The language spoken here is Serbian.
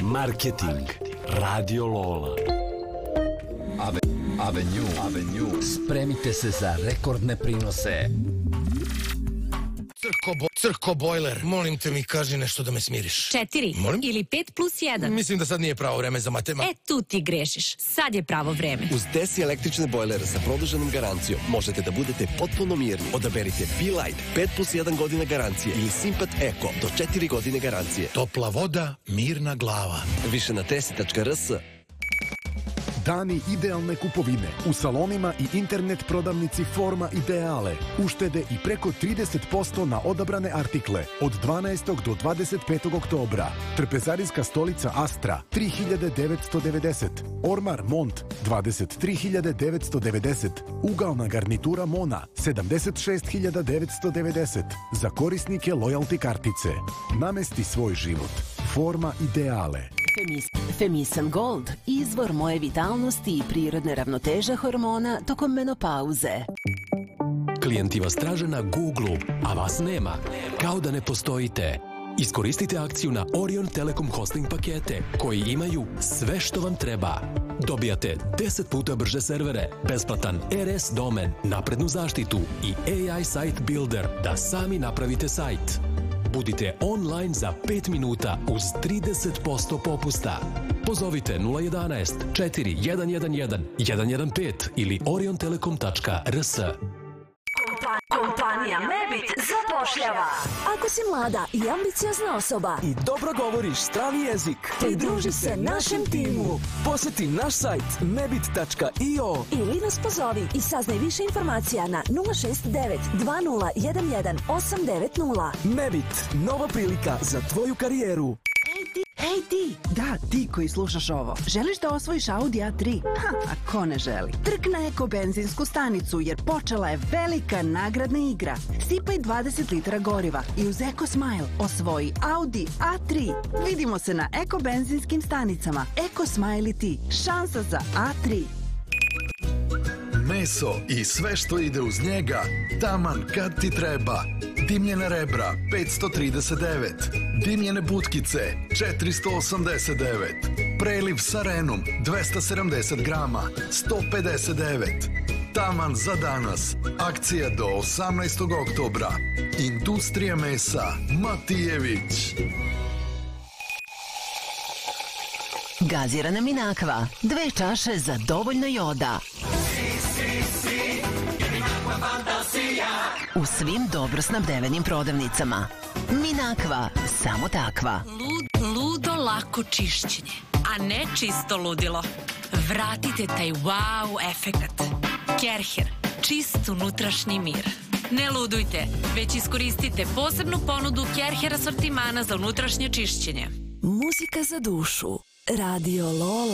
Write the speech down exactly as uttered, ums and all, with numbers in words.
Marketing. Radio Lola. Ave, Avenue, Avenue. Spremite se za rekordne prinose. Crko, bo, crko bojler, molim te mi kaži nešto da me smiriš. Četiri Molim? ili pet plus jedan. Mislim da sad nije pravo vreme za matema. E, tu ti grešiš. Sad je pravo vreme. Uz Desi električne bojlere sa produženom garancijom možete da budete potpuno mirni. Odaberite Be-Light, pet plus jedan godina garancije ili Simpat Eko do četiri godine garancije. Topla voda, mirna glava. Više na desi tačka er es. Dani idealne kupovine u salonima i internet prodavnici Forma Ideale. Uštede i preko trideset posto na odabrane artikle od dvanaestog do dvadeset petog oktobra. Trpezarijska stolica Astra tri hiljade devetsto devedeset. Ormar Mont dvadeset tri hiljade devetsto devedeset. Ugalna garnitura Mona sedamdeset šest hiljada devetsto devedeset. Za korisnike lojalty kartice. Namesti svoj život. Forma Ideale. Femisan Gold, izvor moje vitalnosti i prirodne ravnoteže hormona tokom menopauze. Klijenti vas traže na Google, a vas nema. Kao da ne postojite. Iskoristite akciju na Orion Telekom hosting pakete koji imaju sve što vam treba. Dobijate deset puta brže servere, besplatan er es domen, naprednu zaštitu i A I Site Builder da sami napravite sajt. Budite online za pet minuta uz trideset posto popusta. Pozovite nula jedanaest četiri jedan jedan jedan jedan jedan pet ili orion telekom tačka er es. Kompanija Mebit zapošljava. Ako si mlada i ambiciozna osoba i dobro govoriš strani jezik, pridruži se našem timu. Poseti naš sajt mebit tačka i o ili nas pozovi i saznaj više informacija na nula šest devet dva nula jedan jedan osam devet nula. Mebit, nova prilika za tvoju karijeru. Hej ti, da, ti koji slušaš ovo, želiš da osvojiš Audi A tri? Ha, a ko ne želi? Trk na Eko benzinsku stanicu jer počela je velika nagradna igra. Sipaj dvadeset litara goriva i uz Eko Smile osvoji Audi A tri. Vidimo se na Eko benzinskim stanicama. Eko Smile i ti, šansa za A tri. Meso i sve što ide uz njega, taman kad ti treba. Dimljena rebra, petsto trideset devet. Dimljene butkice, četiristo osamdeset devet. Preliv sa renom, dvesta sedamdeset grama, sto pedeset devet. Taman za danas. Akcija do osamnaestog oktobra. Industrija mesa, Matijević. Gazirana Minakva, dve čaše za dovoljno joda. U svim dobro snabdevenim prodavnicama. Minakva, samo takva. Lud, ludo lako čišćenje, a ne čisto ludilo. Vratite taj wow efekat. Kerher, čist unutrašnji mir. Ne ludujte, već iskoristite posebnu ponudu Kerher asortimana za unutrašnje čišćenje. Muzika za dušu. Radio Lola.